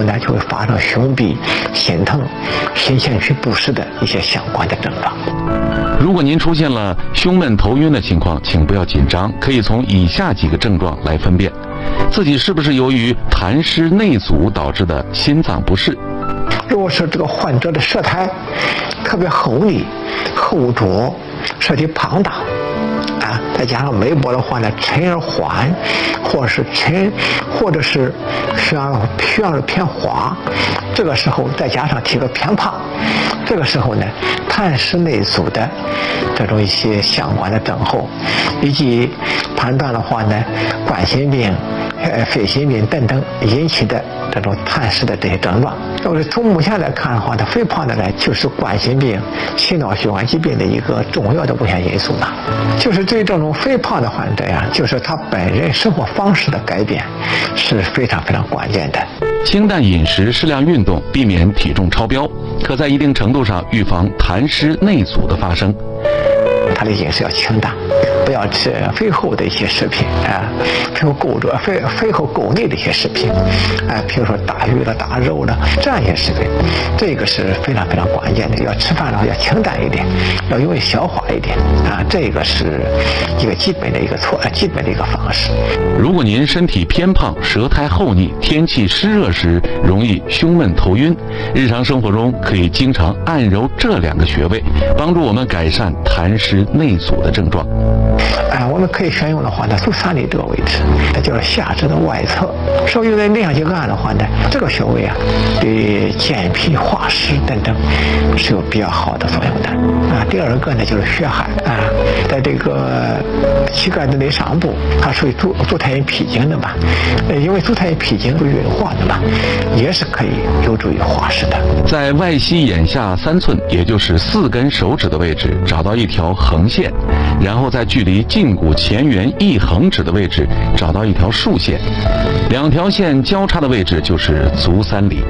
呢就会发生胸痹、心疼、心前区不适的一些相关的症状。 如果您出现了胸闷头晕的情况，请不要紧张，可以从以下几个症状来分辨自己是不是由于痰湿内阻导致的心脏不适。 如果是这个患者的舌苔特别厚腻、厚浊、舌体庞大再加上脉搏的话呢沉而缓，或者是沉，或者是需要偏滑，这个时候再加上体格偏胖，这个时候呢痰湿内阻的这种一些相关的症候，以及判断的话呢冠心病、肺心病等等引起的这种痰湿的这些症状。要是从目前来看的话呢，肥胖的呢就是冠心病、心脑血管疾病的一个重要的危险因素了。就是对这种肥胖的患者呀，就是他本人生活方式的改变是非常非常关键的。 清淡饮食、适量运动，避免体重超标，可在一定程度上预防痰湿内阻的发生。 他的饮食要清淡，不要吃肥厚的一些食品肥厚够腻的一些食品比如说大鱼了、大肉了这样一些食品，这个是非常非常关键的。要吃饭的话要清淡一点，要容易消化一点这个是一个基本的一个方式。 如果您身体偏胖、舌苔厚腻、天气湿热时容易胸闷头晕，日常生活中可以经常按揉这2个穴位，帮助我们改善痰湿内阻的症状。 我们可以选用的话呢，足三里这个位置，那就是下肢的外侧。稍微在内向肌按的话呢，这个穴位对健脾化湿等等是有比较好的作用的第二个呢就是血海在这个膝盖的内上部，它属于足太阴脾经的嘛，因为足太阴脾经是运化的嘛，也是可以有助于化湿的。 在外膝眼下3寸，也就是4根手指的位置，找到一条横线，然后在距离胫骨前缘1横指的位置找到一条竖线，2条线交叉的位置就是足三里。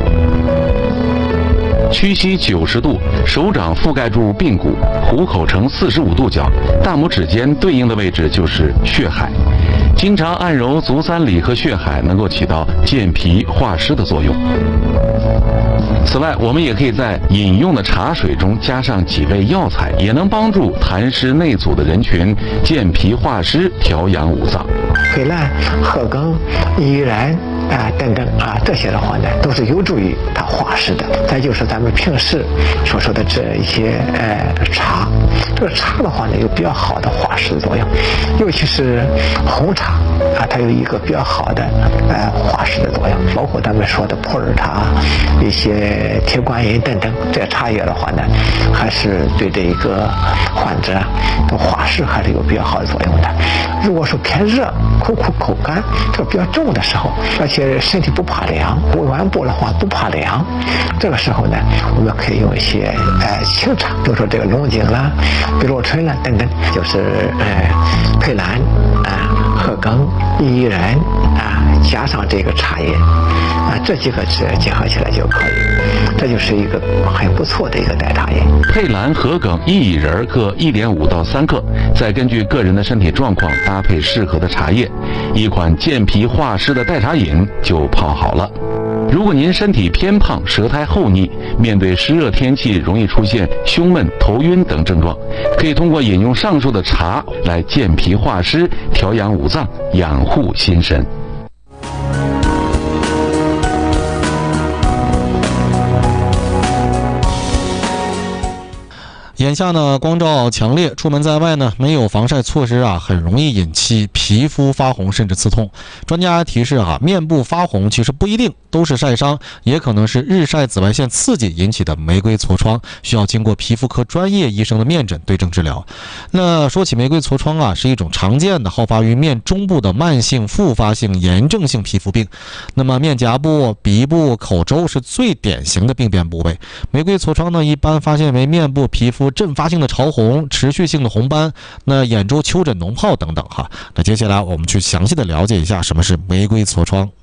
屈膝90度，手掌覆盖住髌骨，虎口呈45度角，大拇指间对应的位置就是血海。经常按揉足三里和血海，能够起到健脾化湿的作用。此外，我们也可以在饮用的茶水中加上几味药材，也能帮助痰湿内阻的人群健脾化湿、调养五脏。 蓓兰、鹤梗、薏仁等等这些的话呢，都是有助于它化湿的。再就是咱们平时所说的这一些茶，这个茶的话呢有比较好的化湿的作用，尤其是红茶它有一个比较好的化湿的作用，包括咱们说的普洱茶、一些铁观音等等这些茶叶的话呢，还是对这一个患者的化湿还是有比较好的作用的。如果说偏热、口苦口干这个比较重的时候，而且身体不怕凉，腕部的话不怕凉，这个时候呢，我们可以用一些清茶，比如说这个龙井啦、碧螺春啦等等，就是蓓兰鹤梗、薏仁加上这个茶叶这几个结合起来就可以，这就是一个很不错的一个代茶饮。 蓓兰、鹤梗、薏仁各1.5到3克，再根据个人的身体状况搭配适合的茶叶，一款健脾化湿的代茶饮就泡好了。如果您身体偏胖、舌苔厚腻，面对湿热天气容易出现胸闷、头晕等症状，可以通过饮用上述的茶来健脾化湿、调养五脏、养护心神。 眼下呢，光照强烈，出门在外呢，没有防晒措施很容易引起皮肤发红甚至刺痛。专家提示面部发红其实不一定都是晒伤，也可能是日晒紫外线刺激引起的玫瑰痤疮，需要经过皮肤科专业医生的面诊对症治疗。那说起玫瑰痤疮是一种常见的好发于面中部的慢性复发性炎症性皮肤病。那么面颊部、鼻部、口周是最典型的病变部位。玫瑰痤疮呢，一般发现为面部皮肤阵发性的潮红、持续性的红斑、那眼周丘疹脓疱等等那接下来我们去详细的了解一下什么是玫瑰痤疮。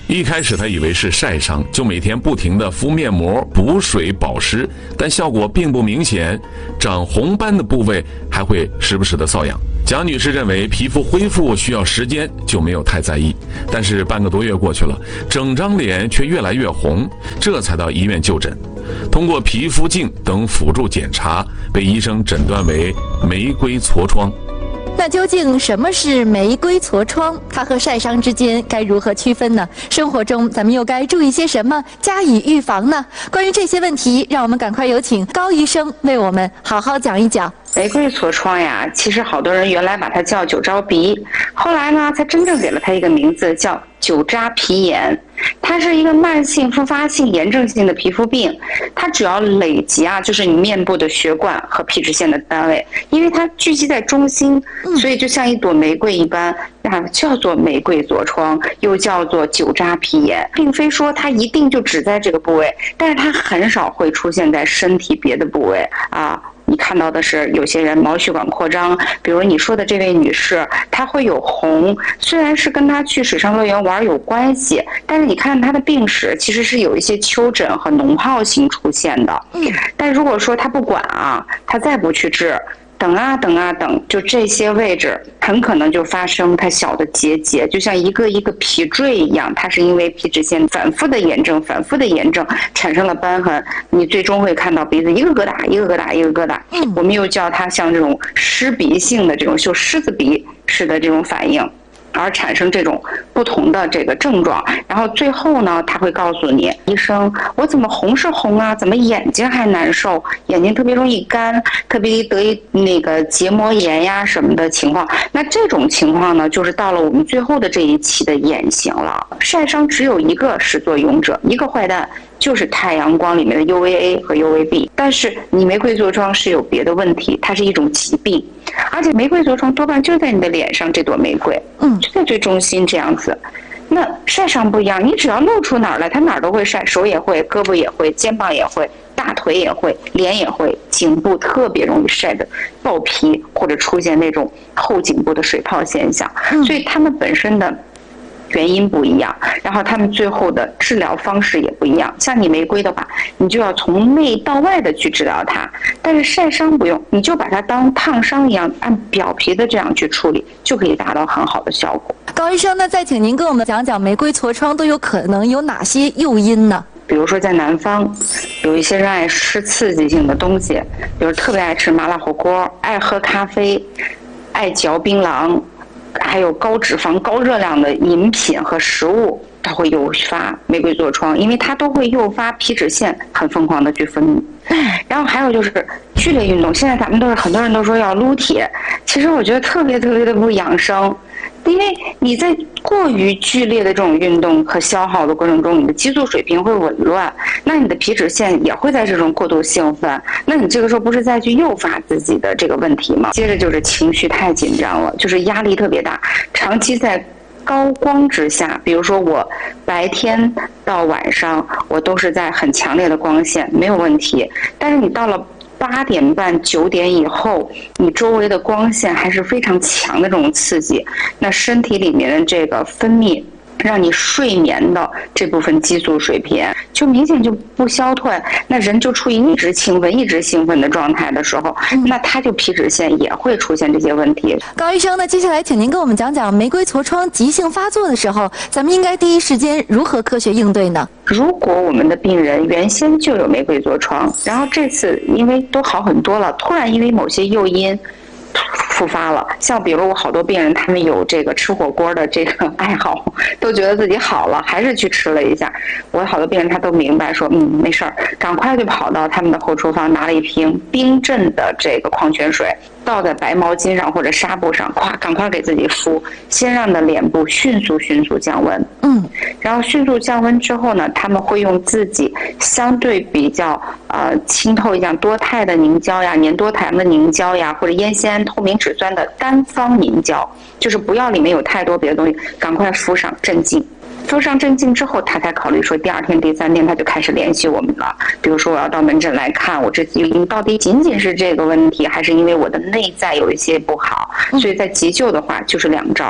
一开始他以为是晒伤，就每天不停地敷面膜、补水、保湿，但效果并不明显，长红斑的部位还会时不时的瘙痒。蒋女士认为皮肤恢复需要时间，就没有太在意。但是半个多月过去了，整张脸却越来越红，这才到医院就诊。通过皮肤镜等辅助检查，被医生诊断为玫瑰痤疮。 那究竟什么是玫瑰痤疮？它和晒伤之间该如何区分呢？生活中咱们又该注意些什么，加以预防呢？关于这些问题，让我们赶快有请高医生为我们好好讲一讲。 玫瑰痤疮呀，其实好多人原来把它叫酒糟鼻，后来呢，才真正给了它一个名字，叫酒渣皮炎。它是一个慢性复发性炎症性的皮肤病，它主要累及就是你面部的血管和皮脂腺的单位，因为它聚集在中心，所以就像一朵玫瑰一般，叫做玫瑰痤疮，又叫做酒渣皮炎，并非说它一定就只在这个部位，但是它很少会出现在身体别的部位你看到的是有些人毛细管扩张，比如你说的这位女士，她会有红，虽然是跟她去水上乐园玩有关系，但是你看她的病史其实是有一些丘疹和脓疱型出现的。但如果说她不管她再不去治，等等，就这些位置很可能就发生它小的结节，就像一个一个皮赘一样，它是因为皮脂腺反复的炎症产生了瘢痕，你最终会看到鼻子一个疙瘩，我们又叫它像这种湿鼻性的这种就狮子鼻式的这种反应，而产生这种不同的这个症状，然后最后呢，他会告诉你，医生，我怎么红是红怎么眼睛还难受，眼睛特别容易干，特别得那个结膜炎呀什么的情况。那这种情况呢，就是到了我们最后的这一期的眼型了。晒伤只有一个始作俑者，一个坏蛋，就是太阳光里面的 UVA 和 UVB。但是你玫瑰痤疮是有别的问题，它是一种疾病，而且玫瑰痤疮多半就在你的脸上，这朵玫瑰，就在最中心这样子。那晒伤不一样，你只要露出哪儿来，它哪儿都会晒，手也会，胳膊也会，肩膀也会，大腿也会，脸也会，颈部特别容易晒的爆皮，或者出现那种后颈部的水泡现象。所以它们本身的原因不一样，然后他们最后的治疗方式也不一样。像你玫瑰的话，你就要从内到外的去治疗它，但是晒伤不用，你就把它当烫伤一样，按表皮的这样去处理，就可以达到很好的效果。 高医生，那再请您跟我们讲讲玫瑰痤疮都有可能有哪些诱因呢？ 比如说在南方，有一些人爱吃刺激性的东西，比如特别爱吃麻辣火锅，爱喝咖啡，爱嚼槟榔，还有高脂肪、高热量的饮品和食物，它会诱发玫瑰痤疮，因为它都会诱发皮脂腺很疯狂的去分泌。然后还有就是剧烈运动，现在咱们都是很多人都说要撸铁，其实我觉得特别的不养生。因为你在过于剧烈的这种运动和消耗的过程中，你的激素水平会紊乱，那你的皮脂腺也会在这种过度兴奋，那你这个时候不是再去诱发自己的这个问题吗？接着就是情绪太紧张了，就是压力特别大，长期在高光之下，比如说我白天到晚上我都是在很强烈的光线，没有问题，但是你到了8点半、9点以后，你周围的光线还是非常强的这种刺激，那身体里面的这个分泌让你睡眠的这部分激素水平就明显就不消退，那人就处于一直兴奋的状态的时候，那他就皮脂腺也会出现这些问题。 高医生，那接下来请您跟我们讲讲玫瑰痤疮急性发作的时候，咱们应该第一时间如何科学应对呢？ 如果我们的病人原先就有玫瑰痤疮，然后这次因为都好很多了，突然因为某些诱因复发了，像比如我好多病人，他们有这个吃火锅的这个爱好，都觉得自己好了，还是去吃了一下。我好多病人他都明白说，没事儿，赶快就跑到他们的后厨房拿了一瓶冰镇的这个矿泉水，倒在白毛巾上或者纱布上，赶快给自己敷，先让你的脸部迅速降温。然后迅速降温之后呢，他们会用自己相对比较清透一点多肽的凝胶呀、粘多糖的凝胶呀，或者烟酰胺透明质酸的单方凝胶，就是不要里面有太多别的东西，赶快敷上镇静。敷上镇静之后，他才考虑说第2天、第3天他就开始联系我们了。比如说我要到门诊来看，我这诱因到底仅仅是这个问题，还是因为我的内在有一些不好？所以在急救的话就是2招。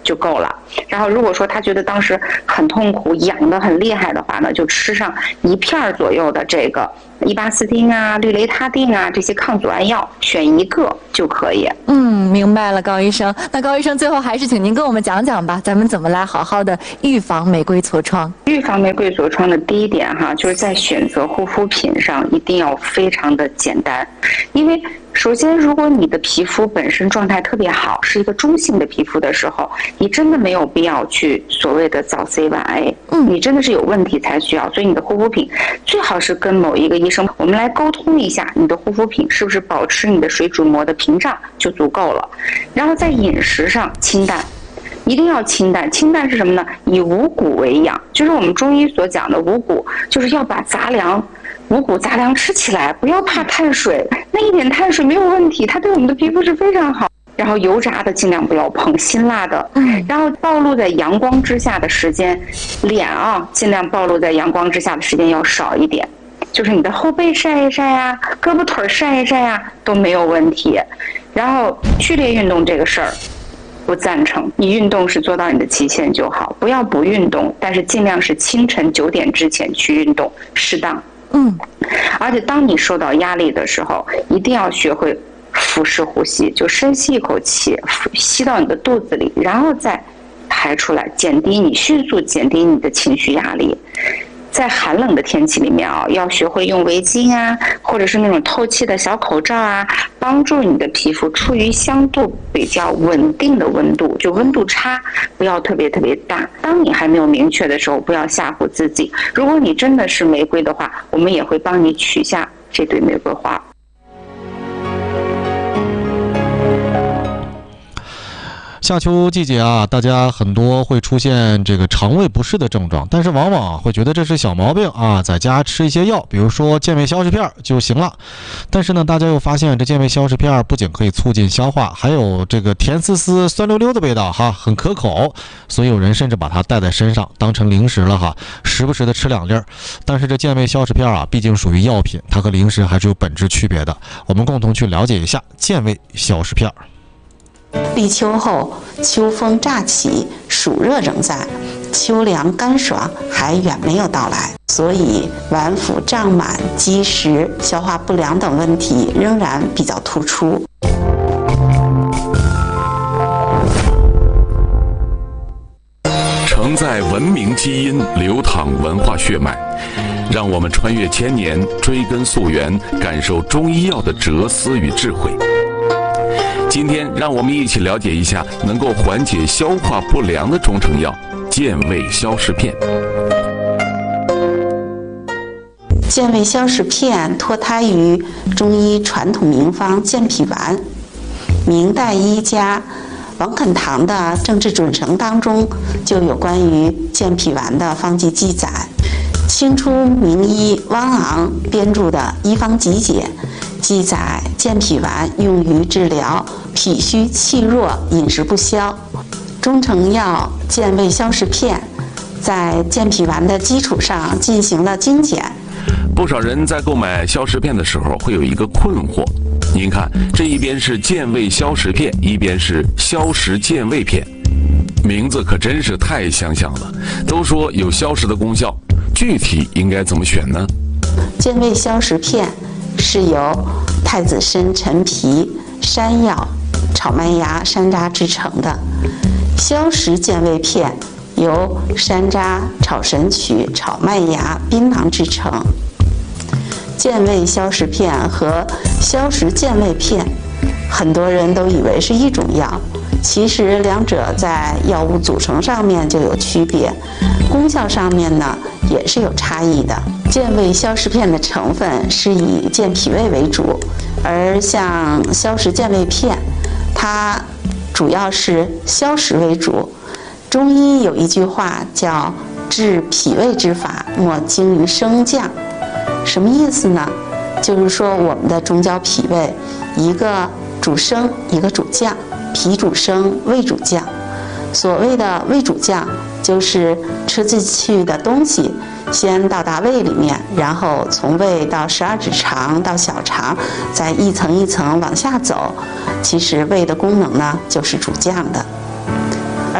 就够了。然后如果说他觉得当时很痛苦，痒得很厉害的话呢，就吃上1片左右的这个伊巴斯汀啊、氯雷他定啊这些抗组胺药，选一个就可以。 明白了，高医生。那高医生最后还是请您跟我们讲讲吧，咱们怎么来好好的预防玫瑰痤疮？ 预防玫瑰痤疮的第一点就是在选择护肤品上一定要非常的简单，因为首先，如果你的皮肤本身状态特别好，是一个中性的皮肤的时候，你真的没有必要去所谓的早 C 晚 A，你真的是有问题才需要。所以你的护肤品最好是跟某一个医生，我们来沟通一下，你的护肤品是不是保持你的水肿膜的屏障就足够了。然后在饮食上清淡。一定要清淡，清淡是什么呢？以五谷为养，就是我们中医所讲的五谷，就是要把五谷杂粮吃起来，不要怕碳水，那一点碳水没有问题，它对我们的皮肤是非常好。然后油炸的尽量不要碰，辛辣的，然后暴露在阳光之下的时间，脸尽量暴露在阳光之下的时间要少一点，就是你的后背晒一晒呀，胳膊腿晒一晒呀，都没有问题。然后剧烈运动这个事儿，不赞成，你运动是做到你的极限就好，不要不运动，但是尽量是清晨9点之前去运动，适当。而且当你受到压力的时候，一定要学会腹式呼吸，就深吸一口气，吸到你的肚子里，然后再排出来，迅速减低你的情绪压力。在寒冷的天气里面要学会用围巾啊，或者是那种透气的小口罩啊，帮助你的皮肤处于相对比较稳定的温度，就温度差不要特别特别大。当你还没有明确的时候，不要吓唬自己。如果你真的是玫瑰的话，我们也会帮你取下这对玫瑰花。 夏秋季节大家很多会出现这个肠胃不适的症状，但是往往会觉得这是小毛病在家吃一些药，比如说健胃消食片就行了。但是呢，大家又发现这健胃消食片不仅可以促进消化，还有这个甜丝丝、酸溜溜的味道很可口，所以有人甚至把它带在身上当成零食了时不时的吃2粒。但是这健胃消食片毕竟属于药品，它和零食还是有本质区别的。我们共同去了解一下健胃消食片。 立秋后，秋风乍起，暑热仍在，秋凉干爽还远没有到来，所以脘腹胀满、积食、消化不良等问题仍然比较突出。 承载文明基因，流淌文化血脉，让我们穿越千年，追根溯源，感受中医药的哲思与智慧。今天让我们一起了解一下能够缓解消化不良的中成药健胃消食片。 健胃消食片脱胎于中医传统名方健脾丸。明代医家王肯堂的《政治准绳》当中就有关于健脾丸的方剂记载。清初名医汪昂编著的《医方集解》记载，健脾丸用于治疗脾虚气弱、饮食不消。中成药健胃消食片在健脾丸的基础上进行了精简。 不少人在购买消食片的时候会有一个困惑，您看，这一边是健胃消食片，一边是消食健胃片，名字可真是太相像了。都说有消食的功效，具体应该怎么选呢？ 健胃消食片是由太子参、陈皮、山药、炒麦芽、山楂制成的。消食健胃片由山楂、炒神曲、炒麦芽、槟榔制成。健胃消食片和消食健胃片，很多人都以为是一种药，其实两者在药物组成上面就有区别，功效上面呢也是有差异的。健胃消食片的成分是以健脾胃为主，而像消食健胃片，它主要是消食为主。中医有一句话叫“治脾胃之法，莫精于升降”，什么意思呢？就是说我们的中焦脾胃，一个主升，一个主降，脾主升，胃主降。所谓的胃主降，就是吃进去的东西先到达胃里面，然后从胃到12指肠到小肠，再一层一层往下走。其实胃的功能呢，就是主降的。而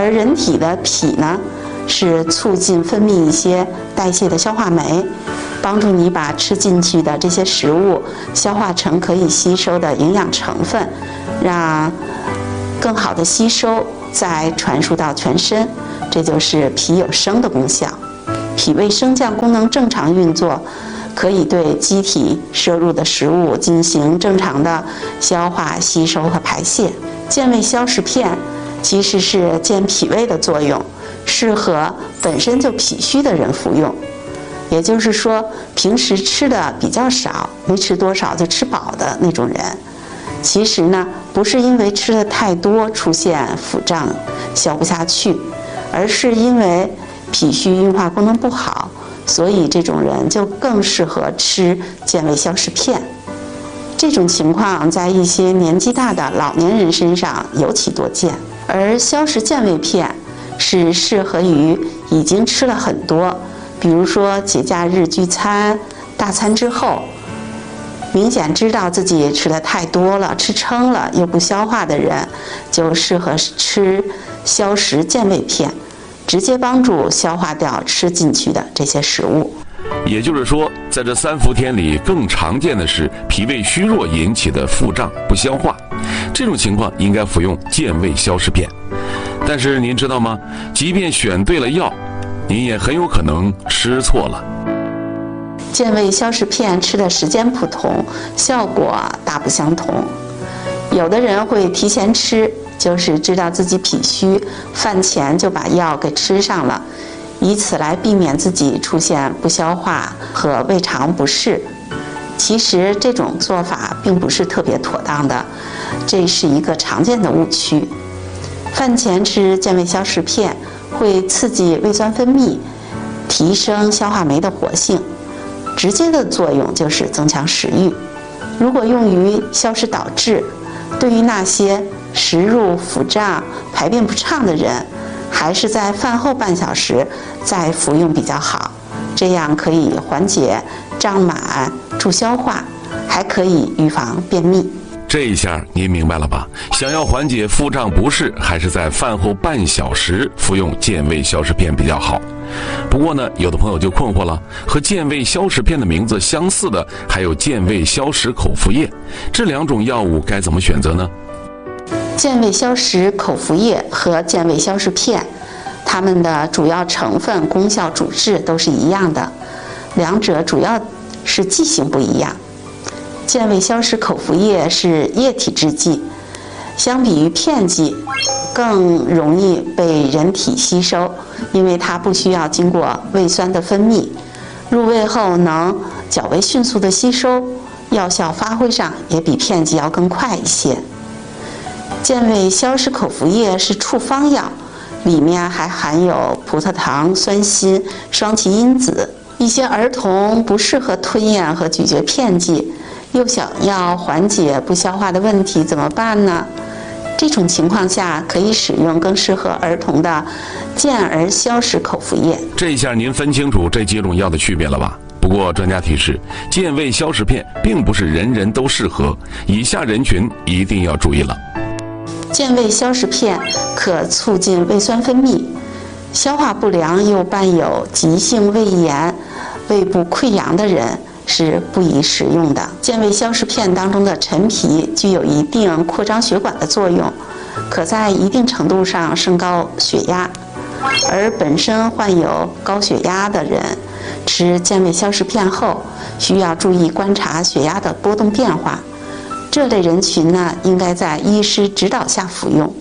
而人体的脾呢，是促进分泌一些代谢的消化酶，帮助你把吃进去的这些食物消化成可以吸收的营养成分，让更好的吸收，再传输到全身。这就是脾有升的功效。脾胃升降功能正常运作，可以对机体摄入的食物进行正常的消化、吸收和排泄。健胃消食片其实是健脾胃的作用，适合本身就脾虚的人服用。也就是说，平时吃的比较少，没吃多少就吃饱的那种人，其实呢，不是因为吃的太多出现腹胀、消不下去，而是因为脾虚运化功能不好，所以这种人就更适合吃健胃消食片。这种情况在一些年纪大的老年人身上尤其多见，而消食健胃片是适合于已经吃了很多，比如说节假日聚餐、大餐之后，明显知道自己吃的太多了，吃撑了又不消化的人，就适合吃消食健胃片，直接帮助消化掉吃进去的这些食物。 也就是说，在这3伏天里，更常见的是脾胃虚弱引起的腹胀、不消化，这种情况应该服用健胃消食片。但是您知道吗？即便选对了药，您也很有可能吃错了。 健胃消食片吃的时间不同，效果大不相同。有的人会提前吃，就是知道自己脾虚，饭前就把药给吃上了，以此来避免自己出现不消化和胃肠不适。其实这种做法并不是特别妥当的，这是一个常见的误区。饭前吃健胃消食片会刺激胃酸分泌，提升消化酶的活性，直接的作用就是增强食欲。如果用于消食导滞，对于那些食入腹胀、排便不畅的人，还是在饭后半小时再服用比较好，这样可以缓解胀满、助消化，还可以预防便秘。 这一下您明白了吧？想要缓解腹胀不适，还是在饭后半小时服用健胃消食片比较好。不过呢，有的朋友就困惑了，和健胃消食片的名字相似的还有健胃消食口服液，这2种药物该怎么选择呢？ 健胃消食口服液和健胃消食片，它们的主要成分、功效、主治都是一样的，两者主要是剂型不一样。健胃消食口服液是液体制剂，相比于片剂更容易被人体吸收，因为它不需要经过胃酸的分泌，入胃后能较为迅速的吸收，药效发挥上也比片剂要更快一些。健胃消食口服液是处方药，里面还含有葡萄糖、酸锌、双歧因子。一些儿童不适合吞咽和咀嚼片剂，又想要缓解不消化的问题，怎么办呢？这种情况下可以使用更适合儿童的健儿消食口服液。 这一下您分清楚这几种药的区别了吧？不过专家提示，健胃消食片并不是人人都适合，以下人群一定要注意了。 健胃消食片可促进胃酸分泌，消化不良又伴有急性胃炎、胃部溃疡的人是不宜食用的。健胃消食片当中的陈皮具有一定扩张血管的作用，可在一定程度上升高血压，而本身患有高血压的人吃健胃消食片后，需要注意观察血压的波动变化。这类人群呢，应该在医师指导下服用。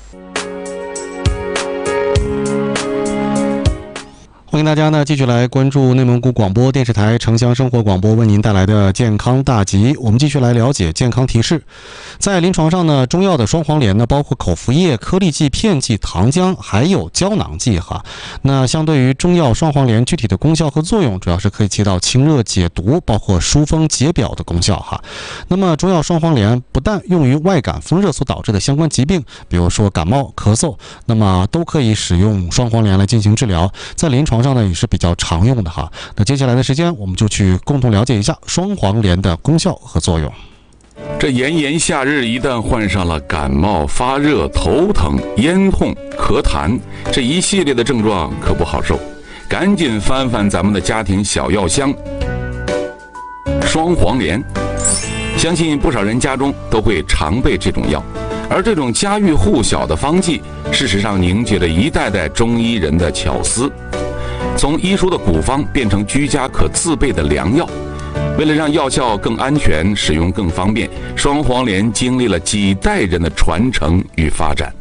欢迎大家呢继续来关注内蒙古广播电视台城乡生活广播为您带来的健康大集。我们继续来了解健康提示。在临床上呢，中药的双黄连呢，包括口服液、颗粒剂、片剂、糖浆，还有胶囊剂哈。那相对于中药双黄连具体的功效和作用，主要是可以起到清热解毒，包括疏风解表的功效哈。那么中药双黄连不但用于外感风热所导致的相关疾病，比如说感冒、咳嗽，那么都可以使用双黄连来进行治疗，在临床上呢也是比较常用的哈。那接下来的时间，我们就去共同了解一下双黄连的功效和作用。 这炎炎夏日，一旦患上了感冒、发热、头疼、咽痛、咳痰，这一系列的症状可不好受。赶紧翻翻咱们的家庭小药箱——双黄连。相信不少人家中都会常备这种药，而这种家喻户晓的方剂，事实上凝结了一代代中医人的巧思，从医书的古方变成居家可自备的良药。为了让药效更安全，使用更方便，双黄连经历了几代人的传承与发展。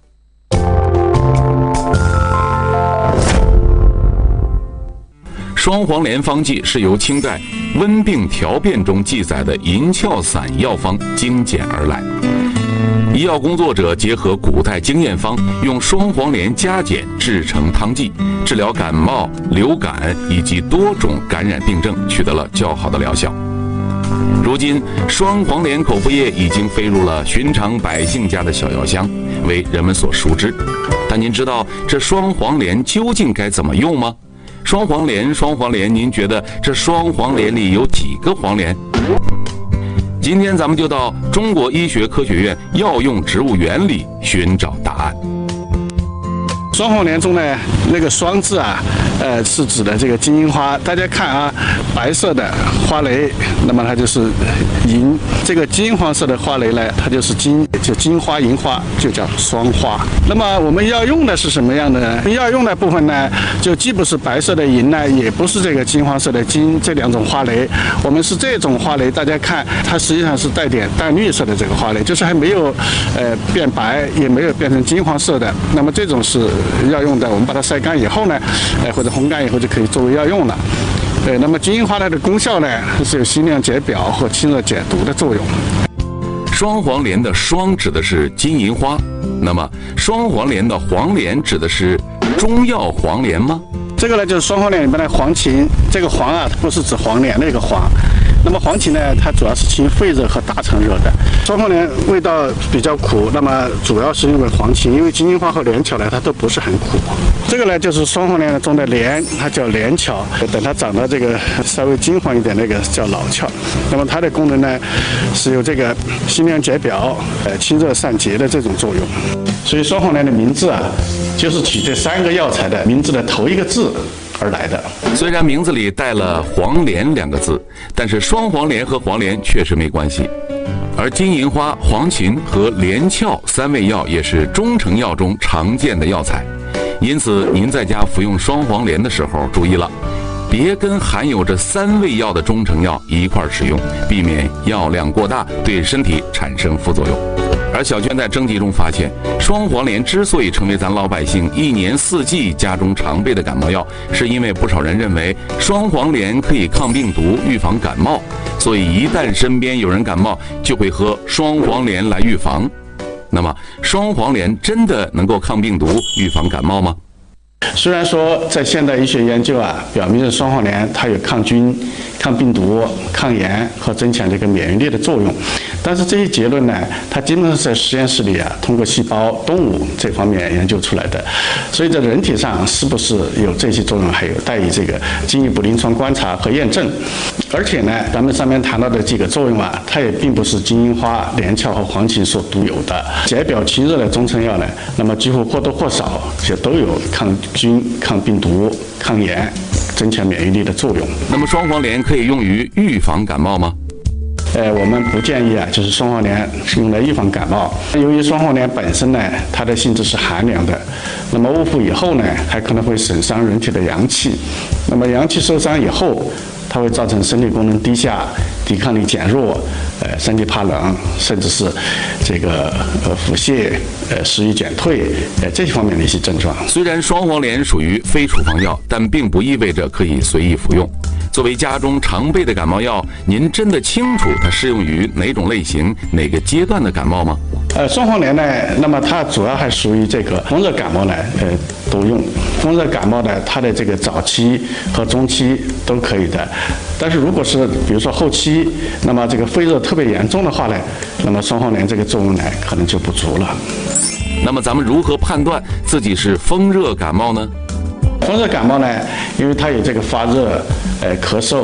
双黄连方剂是由清代《温病条变》中记载的银翘散药方精简而来。医药工作者结合古代经验方，用双黄连加减制成汤剂，治疗感冒、流感以及多种感染病症，取得了较好的疗效。如今，双黄连口服液已经飞入了寻常百姓家的小药箱，为人们所熟知。但您知道这双黄连究竟该怎么用吗？双黄连，您觉得这双黄连里有几个黄连？今天咱们就到中国医学科学院药用植物园里寻找答案。 双黄连中呢，那个双字啊，是指的这个金银花。大家看啊，白色的花蕾，那么它就是银；这个金黄色的花蕾呢，它就是金，就金花银花，就叫双花。那么我们要用的是什么样的呢？要用的部分呢，就既不是白色的银呢，也不是这个金黄色的金，这两种花蕾，我们是这种花蕾。大家看，它实际上是带点淡绿色的这个花蕾，就是还没有变白，也没有变成金黄色的。那么这种是药用的，我们把它晒干以后呢，或者烘干以后就可以作为药用了。那么金银花它的功效呢，是有清凉解表和清热解毒的作用。 双黄连的双指的是金银花，那么双黄连的黄连指的是中药黄连吗？ 这个呢就是双黄连里面的黄芩，这个黄啊不是指黄连那个黄。那么黄芩呢，它主要是清肺热和大肠热的。双黄连味道比较苦，那么主要是因为黄芩，因为金银花和连翘呢，它都不是很苦。这个呢就是双黄连中的连，它叫连翘，等它长到这个稍微金黄一点，那个叫老翘。那么它的功能呢，是有这个清凉解表、清热散结的这种作用。所以双黄连的名字啊，就是取这三个药材的名字的头一个字而来的。 虽然名字里带了黄连两个字，但是双黄连和黄连确实没关系。而金银花、黄芩和连翘三味药也是中成药中常见的药材，因此您在家服用双黄连的时候注意了，别跟含有这三味药的中成药一块使用，避免药量过大对身体产生副作用。而小娟在征集中发现，双黄连之所以成为咱老百姓一年四季家中常备的感冒药，是因为不少人认为双黄连可以抗病毒、预防感冒，所以一旦身边有人感冒，就会喝双黄连来预防。那么，双黄连真的能够抗病毒、预防感冒吗？ 虽然说在现代医学研究啊，表明双黄连它有抗菌、抗病毒、抗炎和增强这个免疫力的作用，但是这些结论呢，它基本上是在实验室里啊，通过细胞、动物这方面研究出来的，所以在人体上是不是有这些作用，还有待于这个进一步临床观察和验证。而且呢，咱们上面谈到的几个作用啊，它也并不是金银花、连翘和黄芩所独有的。解表清热的中成药呢，那么几乎或多或少也都有抗菌、抗病毒、抗炎、增强免疫力的作用。 那么双黄连可以用于预防感冒吗？ 我们不建议啊，就是双黄连是用来预防感冒。由于双黄连本身呢，它的性质是寒凉的，那么误服以后呢，还可能会损伤人体的阳气。那么阳气受伤以后，它会造成身体功能低下、抵抗力减弱、身体怕冷，甚至是这个腹泻、食欲减退，这方面的一些症状。 虽然双黄连属于非处方药，但并不意味着可以随意服用。作为家中常备的感冒药，您真的清楚它适用于哪种类型、哪个阶段的感冒吗？ 双黄连呢，那么它主要还属于这个风热感冒呢，都用。风热感冒呢，它的这个早期和中期都可以的。但是如果是比如说后期，那么这个肺热特别严重的话呢，那么双黄连这个作用呢，可能就不足了。 那么咱们如何判断自己是风热感冒呢？ 风热感冒呢，因为它有这个发热、咳嗽、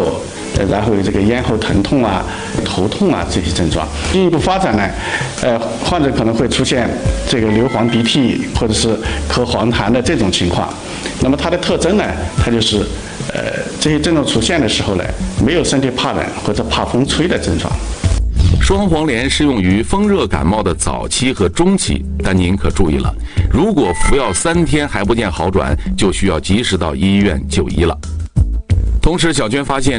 然后有这个咽喉疼痛啊、头痛啊这些症状。进一步发展呢，患者可能会出现这个流黄鼻涕或者是咳黄痰的这种情况。那么它的特征呢，它就是这些症状出现的时候呢，没有身体怕冷或者怕风吹的症状。 双黄连适用于风热感冒的早期和中期，但您可注意了，如果服药3天还不见好转，就需要及时到医院就医了。同时，小娟发现